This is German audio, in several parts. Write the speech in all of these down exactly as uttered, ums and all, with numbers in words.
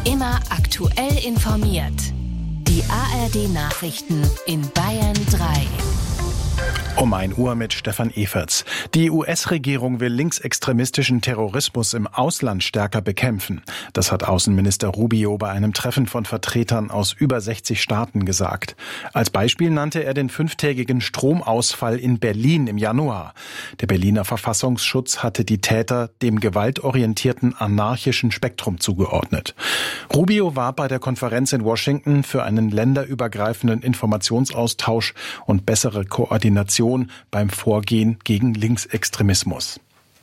Immer aktuell informiert. Die A R D-Nachrichten in Bayern drei. Um ein Uhr mit Stefan Eferts. Die U S-Regierung will linksextremistischen Terrorismus im Ausland stärker bekämpfen. Das hat Außenminister Rubio bei einem Treffen von Vertretern aus über sechzig Staaten gesagt. Als Beispiel nannte er den fünftägigen Stromausfall in Berlin im Januar. Der Berliner Verfassungsschutz hatte die Täter dem gewaltorientierten anarchischen Spektrum zugeordnet. Rubio war bei der Konferenz in Washington für einen länderübergreifenden Informationsaustausch und bessere Koordination beim Vorgehen gegen Linksextremismus.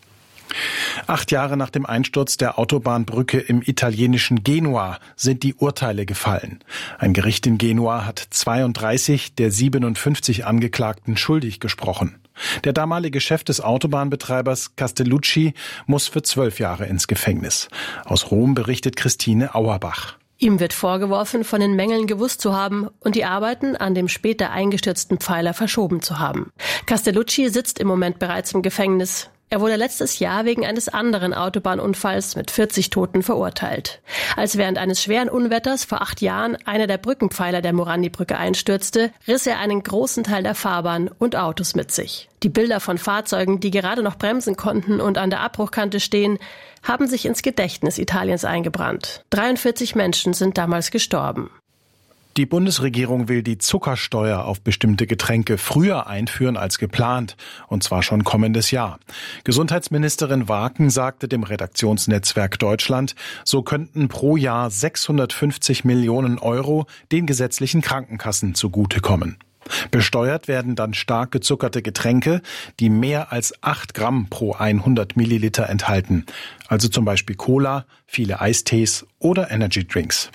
Acht Jahre nach dem Einsturz der Autobahnbrücke im italienischen Genua sind die Urteile gefallen. Ein Gericht in Genua hat zweiunddreißig der siebenundfünfzig Angeklagten schuldig gesprochen. Der damalige Chef des Autobahnbetreibers Castellucci muss für zwölf Jahre ins Gefängnis. Aus Rom berichtet Christine Auerbach. Ihm wird vorgeworfen, von den Mängeln gewusst zu haben und die Arbeiten an dem später eingestürzten Pfeiler verschoben zu haben. Castellucci sitzt im Moment bereits im Gefängnis. Er wurde letztes Jahr wegen eines anderen Autobahnunfalls mit vierzig Toten verurteilt. Als während eines schweren Unwetters vor acht Jahren einer der Brückenpfeiler der Morandi-Brücke einstürzte, riss er einen großen Teil der Fahrbahn und Autos mit sich. Die Bilder von Fahrzeugen, die gerade noch bremsen konnten und an der Abbruchkante stehen, haben sich ins Gedächtnis Italiens eingebrannt. dreiundvierzig Menschen sind damals gestorben. Die Bundesregierung will die Zuckersteuer auf bestimmte Getränke früher einführen als geplant, und zwar schon kommendes Jahr. Gesundheitsministerin Waken sagte dem Redaktionsnetzwerk Deutschland, so könnten pro Jahr sechshundertfünfzig Millionen Euro den gesetzlichen Krankenkassen zugutekommen. Besteuert werden dann stark gezuckerte Getränke, die mehr als acht Gramm pro hundert Milliliter enthalten, also zum Beispiel Cola, viele Eistees oder Energydrinks.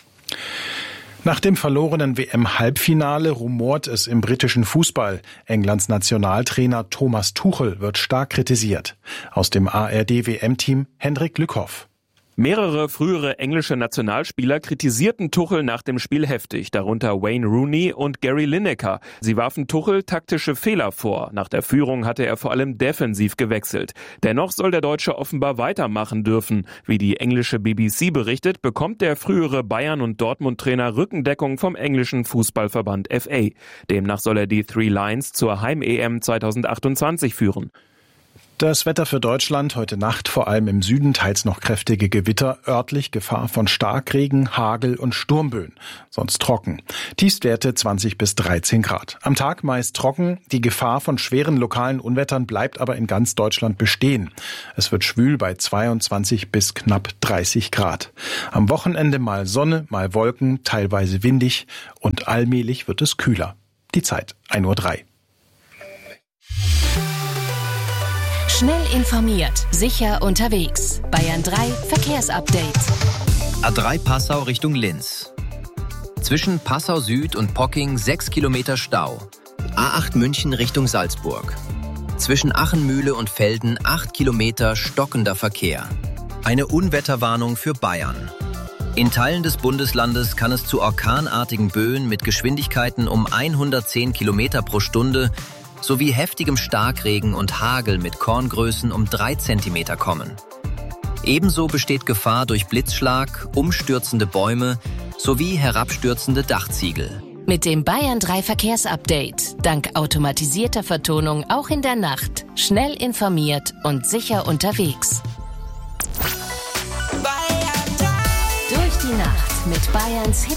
Nach dem verlorenen W M-Halbfinale rumort es im britischen Fußball. Englands Nationaltrainer Thomas Tuchel wird stark kritisiert. Aus dem A R D-W M-Team Hendrik Lückhoff. Mehrere frühere englische Nationalspieler kritisierten Tuchel nach dem Spiel heftig, darunter Wayne Rooney und Gary Lineker. Sie warfen Tuchel taktische Fehler vor. Nach der Führung hatte er vor allem defensiv gewechselt. Dennoch soll der Deutsche offenbar weitermachen dürfen. Wie die englische B B C berichtet, bekommt der frühere Bayern- und Dortmund-Trainer Rückendeckung vom englischen Fußballverband F A. Demnach soll er die Three Lions zur Heim-E M zweitausendachtundzwanzig führen. Das Wetter für Deutschland heute Nacht, vor allem im Süden, teils noch kräftige Gewitter, örtlich Gefahr von Starkregen, Hagel und Sturmböen, sonst trocken. Tiefstwerte zwanzig bis dreizehn Grad. Am Tag meist trocken, die Gefahr von schweren lokalen Unwettern bleibt aber in ganz Deutschland bestehen. Es wird schwül bei zweiundzwanzig bis knapp dreißig Grad. Am Wochenende mal Sonne, mal Wolken, teilweise windig und allmählich wird es kühler. Die Zeit ein Uhr drei. Schnell informiert, sicher unterwegs. Bayern drei Verkehrsupdate. A drei Passau Richtung Linz. Zwischen Passau Süd und Pocking sechs Kilometer Stau. A acht München Richtung Salzburg. Zwischen Achenmühle und Velden acht Kilometer stockender Verkehr. Eine Unwetterwarnung für Bayern. In Teilen des Bundeslandes kann es zu orkanartigen Böen mit Geschwindigkeiten um hundertzehn Kilometer pro Stunde sowie heftigem Starkregen und Hagel mit Korngrößen um drei Zentimeter kommen. Ebenso besteht Gefahr durch Blitzschlag, umstürzende Bäume sowie herabstürzende Dachziegel. Mit dem Bayern drei Verkehrsupdate, dank automatisierter Vertonung auch in der Nacht, schnell informiert und sicher unterwegs. Durch die Nacht mit Bayerns Hit